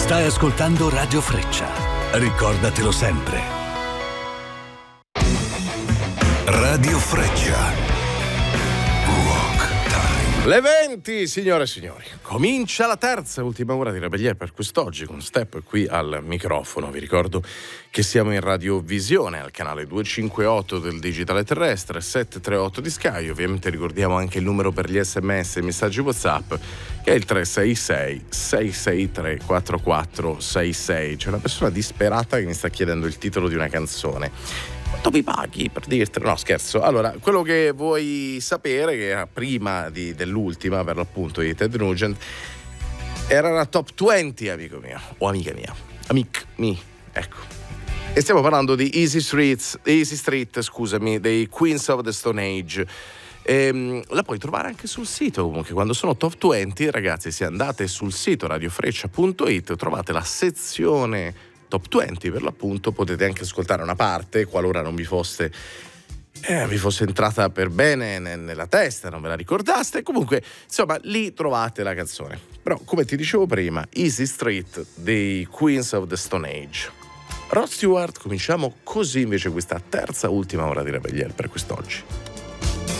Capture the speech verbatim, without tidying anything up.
Stai ascoltando Radio Freccia. Ricordatelo sempre. Radio Freccia. Le venti, signore e signori, comincia la terza e ultima ora di Rebellier per quest'oggi con Step qui al microfono. Vi ricordo che siamo in radiovisione al canale duecentocinquantotto del digitale terrestre, settecentotrentotto di Sky. Ovviamente ricordiamo anche il numero per gli sms e i messaggi WhatsApp, che è il tre sei sei sei sei tre quattro quattro sei sei. C'è una persona disperata che mi sta chiedendo il titolo di una canzone. Quanto mi paghi per dirtelo? No, scherzo. Allora, quello che vuoi sapere, che era prima di, dell'ultima, per l'appunto, di Ted Nugent, era una top venti, amico mio, o amica mia, amic mi, ecco. E stiamo parlando di Easy Streets, Easy Street, scusami, dei Queens of the Stone Age. E, la puoi trovare anche sul sito. Comunque, quando sono top venti, ragazzi, se andate sul sito radiofreccia punto it trovate la sezione top venti, per l'appunto. Potete anche ascoltare una parte qualora non vi fosse eh, vi fosse entrata per bene nella testa, non ve la ricordaste. Comunque, insomma, lì trovate la canzone. Però, come ti dicevo prima, Easy Street dei Queens of the Stone Age. Rod Stewart. Cominciamo così invece questa terza ultima ora di Rebellier per quest'oggi.